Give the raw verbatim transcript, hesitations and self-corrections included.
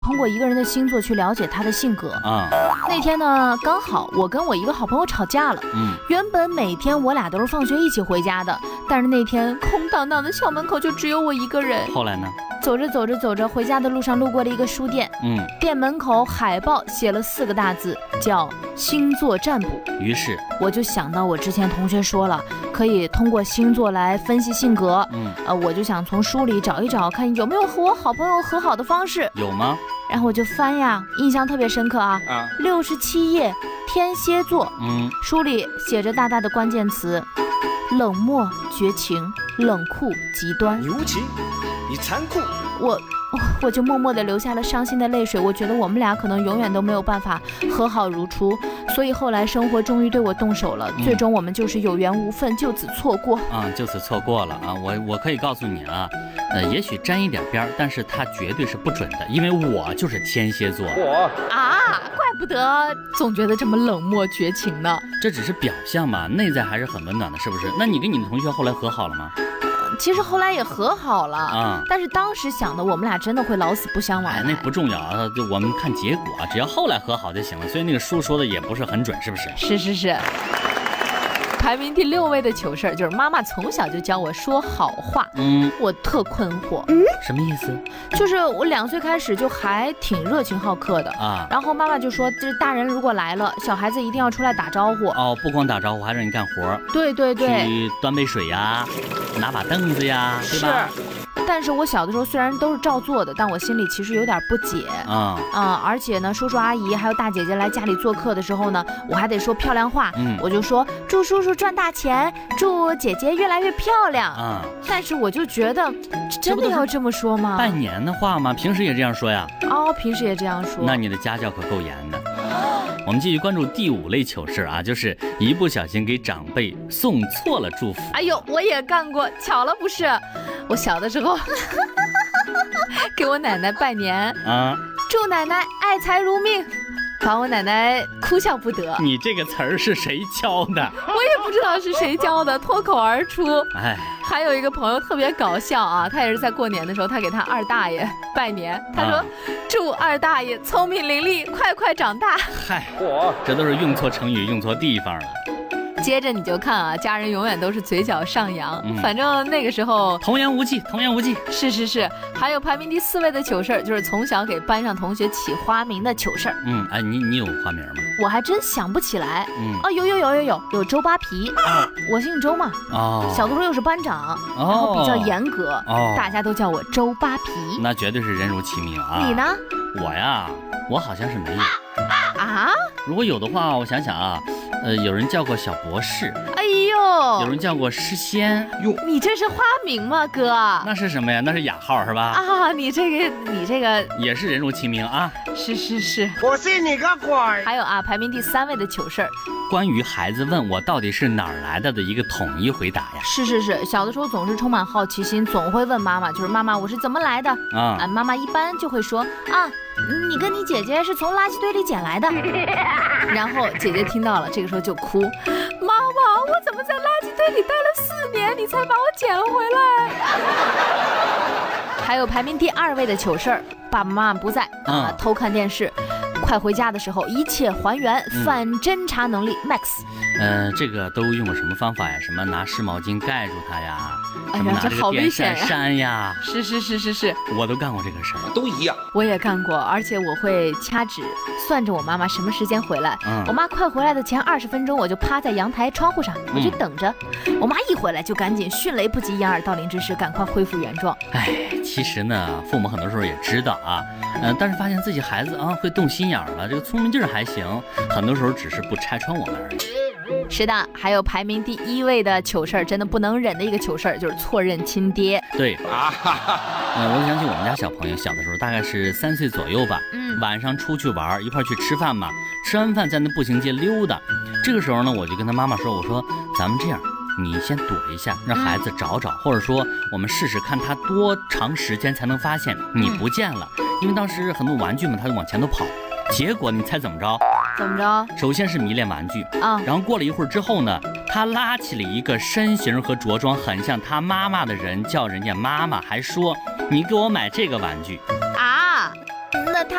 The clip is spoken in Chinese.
通过一个人的星座去了解他的性格啊。 那天呢，刚好我跟我一个好朋友吵架了。嗯，原本每天我俩都是放学一起回家的，但是那天空荡荡的校门口就只有我一个人。 后来呢？ 走着走着走着，回家的路上路过了一个书店。嗯，店门口海报写了四个大字，叫星座占卜。 于是我就想到我之前同学说了，可以通过星座来分析性格。嗯，呃，我就想从书里找一找，看有没有和我好朋友和好的方式。 有吗？ 然后我就翻呀，印象特别深刻啊。啊，六十七页，天蝎座。嗯，书里写着大大的关键词：冷漠、绝情、冷酷、极端。 你无情，你残酷。 我我就默默地流下了伤心的泪水。我觉得我们俩可能永远都没有办法和好如初，所以后来生活终于对我动手了。嗯、最终我们就是有缘无分，就此错过啊，就此错过了啊！我我可以告诉你啊，呃，也许沾一点边，但是它绝对是不准的，因为我就是天蝎座。 我啊，怪不得总觉得这么冷漠绝情呢。 这只是表象嘛，内在还是很温暖的，是不是？那你跟你的同学后来和好了吗？ 其实后来也和好了啊，但是当时想的我们俩真的会老死不相往来。 哎，那不重要啊，就我们看结果，只要后来和好就行了。所以那个书说的也不是很准，是不是？ 是是是。排名第六位的糗事儿就是妈妈从小就教我说好话，嗯，我特困惑， 嗯，什么意思？ 就是我两岁开始就还挺热情好客的啊，然后妈妈就说，就是大人如果来了，小孩子一定要出来打招呼哦，不光打招呼，还让你干活， 对对对， 去端杯水呀，拿把凳子呀，对吧？ 是。但是我小的时候虽然都是照做的，但我心里其实有点不解啊啊！而且呢，叔叔阿姨还有大姐姐来家里做客的时候呢，我还得说漂亮话，嗯，我就说祝叔叔赚大钱，祝姐姐越来越漂亮啊。但是我就觉得，真的要这么说吗？ 拜年的话吗？平时也这样说呀？ 哦，平时也这样说。 那你的家教可够严的。我们继续关注第五类糗事啊，就是一不小心给长辈送错了祝福。 哎呦，我也干过，巧了不是？我小的时候给我奶奶拜年啊，祝奶奶爱财如命，把我奶奶哭笑不得。 你这个词儿是谁教的？ 我也不知道是谁教的，脱口而出。哎，还有一个朋友特别搞笑啊，他也是在过年的时候，他给他二大爷拜年，他说、啊、祝二大爷聪明伶俐，快快长大。 嗨，我这都是用错成语，用错地方了。 接着你就看啊，家人永远都是嘴角上扬，嗯、反正那个时候童言无忌，童言无忌。 是是是，还有排名第四位的糗事儿，就是从小给班上同学起花名的糗事儿。 嗯，哎，你你有花名吗？ 我还真想不起来。嗯，啊，有有有有有有周扒皮，啊、我姓周嘛。哦，小的时候又是班长，哦、然后比较严格，哦，大家都叫我周扒皮。 那绝对是人如其名啊。 你呢？ 我呀，我好像是没有。 啊？ 如果有的话，我想想啊。呃，有人叫过小博士， 哎呦， 有人叫过诗仙， 哟，你这是花名吗，哥？ 那是什么呀？那是雅号是吧？ 啊，你这个，你这个也是人如其名啊。 是是是， 我信你个鬼！ 还有啊，排名第三位的糗事儿， 关于孩子问我到底是哪儿来的的一个统一回答呀。 是是是，小的时候总是充满好奇心，总会问妈妈，就是妈妈我是怎么来的啊？啊，妈妈一般就会说啊。你跟你姐姐是从垃圾堆里捡来的，然后姐姐听到了，这个时候就哭，妈妈，我怎么在垃圾堆里待了四年，你才把我捡回来？还有排名第二位的糗事儿，爸爸妈妈不在啊、嗯，偷看电视，快回家的时候一切还原，嗯、反侦查能力 max。 呃，这个都用过什么方法呀？什么拿湿毛巾盖住它呀？ 哎呀，这好危险呀！扇呀， 是是是是是， 我都干过这个事儿， 都一样。 我也干过，而且我会掐指算着我妈妈什么时间回来。嗯，我妈快回来的前二十分钟，我就趴在阳台窗户上，我就等着。嗯、我妈一回来就赶紧迅雷不及掩耳盗铃之势，赶快恢复原状。 哎，其实呢，父母很多时候也知道啊，嗯、呃，但是发现自己孩子啊会动心眼了，这个聪明劲儿还行，很多时候只是不拆穿我们而已。 是的，还有排名第一位的糗事儿，真的不能忍的一个糗事儿，就是错认亲爹。 对啊，呃，我想起我们家小朋友小的时候，大概是三岁左右吧，嗯，晚上出去玩，一块去吃饭嘛，吃完饭在那步行街溜达，这个时候呢，我就跟他妈妈说，我说咱们这样，你先躲一下，让孩子找找，或者说我们试试看他多长时间才能发现你不见了，因为当时很多玩具嘛，他就往前头跑。结果你猜怎么着？ 怎么着？ 首先是迷恋玩具啊，然后过了一会儿之后呢，他拉起了一个身形和着装很像他妈妈的人，叫人家妈妈，还说你给我买这个玩具。